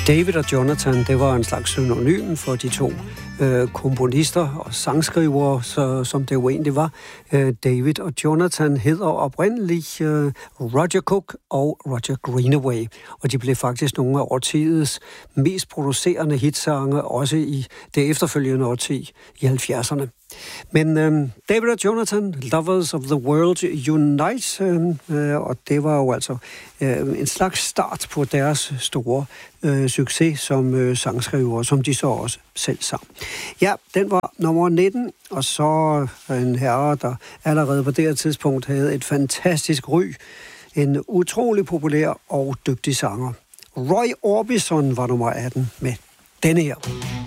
David og Jonathan, det var en slags synonym for de to komponister og sangskrivere, som det jo egentlig var. David og Jonathan hedder oprindeligt Roger Cook og Roger Greenaway, og de blev faktisk nogle af årtidets mest producerende hitsange, også i det efterfølgende årti i 70'erne. Men David og Jonathan, Lovers of the World Unite, og det var jo altså en slags start på deres store succes som sangskriver, som de så også selv sang. Ja, den var nummer 19, og så en herre, der allerede på det her tidspunkt havde et fantastisk ry. En utrolig populær og dygtig sanger. Roy Orbison var nummer 18 med denne her.